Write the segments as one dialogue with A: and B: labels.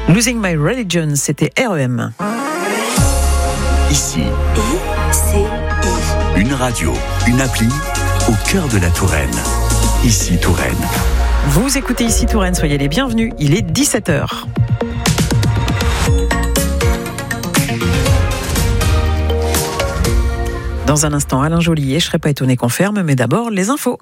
A: Losing My Religion, c'était REM.
B: Ici, une radio, une appli au cœur de la Touraine. Ici Touraine.
A: Vous écoutez Ici Touraine, soyez les bienvenus, il est 17h. Dans un instant, Alain Joliet, je ne serais pas étonné qu'on ferme, mais d'abord, les infos.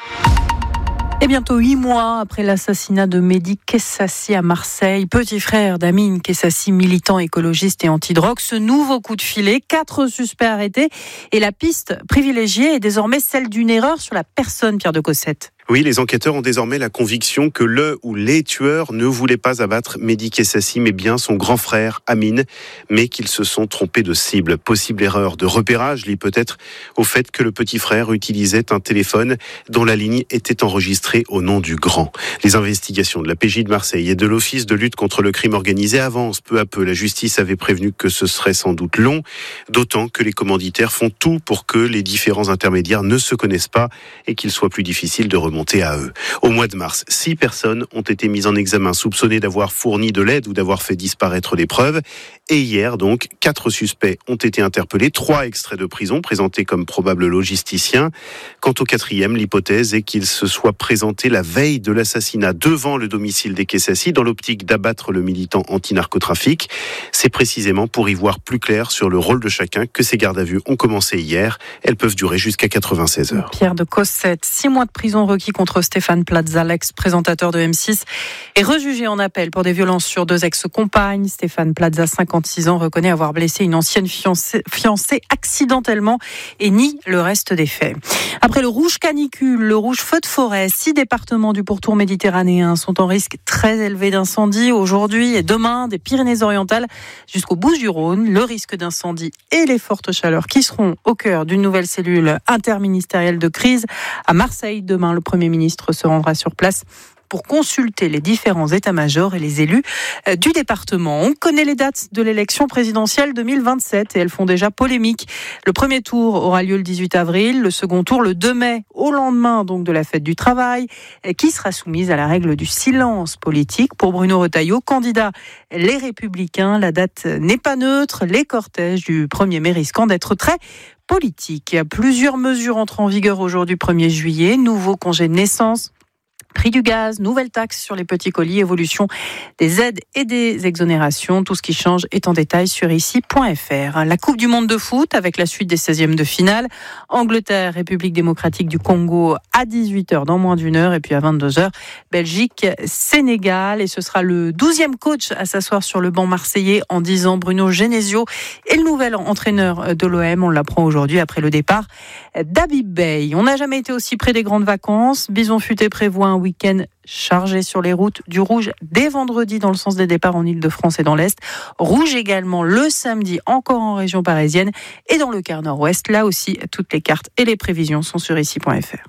C: Et bientôt 8 mois après l'assassinat de Mehdi Kessassi à Marseille, petit frère d'Amine Kessassi, militant écologiste et anti-drogue, ce nouveau coup de filet, 4 suspects arrêtés et la piste privilégiée est désormais celle d'une erreur sur la personne, Pierre de Cossette.
D: Oui, les enquêteurs ont désormais la conviction que le ou les tueurs ne voulaient pas abattre Mehdi Kessassi, mais bien son grand frère Amine, mais qu'ils se sont trompés de cible. Possible erreur de repérage liée peut-être au fait que le petit frère utilisait un téléphone dont la ligne était enregistrée au nom du grand. Les investigations de la PJ de Marseille et de l'Office de lutte contre le crime organisé avancent peu à peu. La justice avait prévenu que ce serait sans doute long, d'autant que les commanditaires font tout pour que les différents intermédiaires ne se connaissent pas et qu'il soit plus difficile de remonter à eux. Au mois de mars, 6 personnes ont été mises en examen soupçonnées d'avoir fourni de l'aide ou d'avoir fait disparaître les preuves. Et hier, donc, 4 suspects ont été interpellés, 3 extraits de prison présentés comme probables logisticiens. Quant au 4e, l'hypothèse est qu'il se soit présenté la veille de l'assassinat devant le domicile des Kessassi dans l'optique d'abattre le militant anti-narcotrafic. C'est précisément pour y voir plus clair sur le rôle de chacun que ces gardes à vue ont commencé hier. Elles peuvent durer jusqu'à 96 heures.
C: Pierre de Cossette, 6 mois de prison requis contre Stéphane Plaza, l'ex-présentateur de M6, est rejugé en appel pour des violences sur 2 ex-compagnes. Stéphane Plaza, 56 ans, reconnaît avoir blessé une ancienne fiancée accidentellement et nie le reste des faits. Après le rouge canicule, le rouge feu de forêt, 6 départements du pourtour méditerranéen sont en risque très élevé d'incendie aujourd'hui et demain, des Pyrénées-Orientales jusqu'aux Bouches-du-Rhône. Le risque d'incendie et les fortes chaleurs qui seront au cœur d'une nouvelle cellule interministérielle de crise à Marseille. Demain, le Premier ministre se rendra sur place pour consulter les différents états-majors et les élus du département. On connaît les dates de l'élection présidentielle 2027 et elles font déjà polémique. Le premier tour aura lieu le 18 avril, le second tour le 2 mai, au lendemain donc de la fête du travail, qui sera soumise à la règle du silence politique. Pour Bruno Retailleau, candidat Les Républicains, la date n'est pas neutre. Les cortèges du 1er mai risquant d'être très politique. Plusieurs mesures entrent en vigueur aujourd'hui 1er juillet. Nouveau congé de naissance, prix du gaz, nouvelle taxe sur les petits colis, évolution des aides et des exonérations. Tout ce qui change est en détail sur ici.fr. La Coupe du Monde de foot avec la suite des 16e de finale. Angleterre, République démocratique du Congo à 18h dans moins d'une heure. Et puis à 22h, Belgique, Sénégal. Et ce sera le 12e coach à s'asseoir sur le banc marseillais en 10 ans, Bruno Genesio. Et le nouvel entraîneur de l'OM, on l'apprend aujourd'hui après le départ d'Habib Beye. On n'a jamais été aussi près des grandes vacances. Bison Futé prévoit un week-end chargé sur les routes, du rouge dès vendredi dans le sens des départs en Ile-de-France et dans l'Est. Rouge également le samedi, encore en région parisienne et dans le quart nord-ouest. Là aussi, toutes les cartes et les prévisions sont sur ici.fr.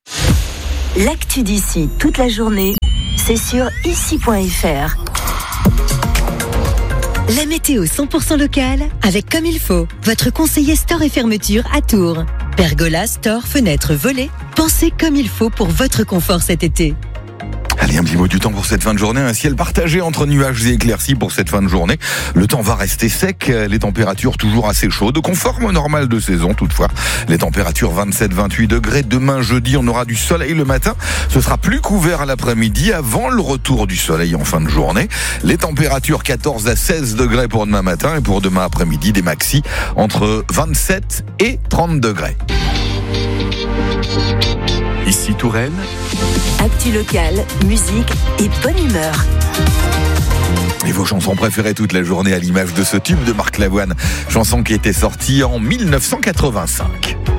E: L'actu d'ici toute la journée, c'est sur ici.fr. La météo 100% locale avec Comme il faut, votre conseiller store et fermeture à Tours. Pergola, store, fenêtres, volets, pensez comme il faut pour votre confort cet été.
F: Allez, un petit mot du temps pour cette fin de journée. Un ciel partagé entre nuages et éclaircies pour cette fin de journée. Le temps va rester sec, les températures toujours assez chaudes, conformes au normal de saison toutefois. Les températures 27-28 degrés. Demain jeudi, on aura du soleil le matin. Ce sera plus couvert à l'après-midi avant le retour du soleil en fin de journée. Les températures 14 à 16 degrés pour demain matin et pour demain après-midi, des maxis entre 27 et 30 degrés.
B: Ici Touraine.
E: Actu locale, musique et bonne humeur.
F: Et vos chansons préférées toute la journée à l'image de ce tube de Marc Lavoine, chanson qui était sortie en 1985.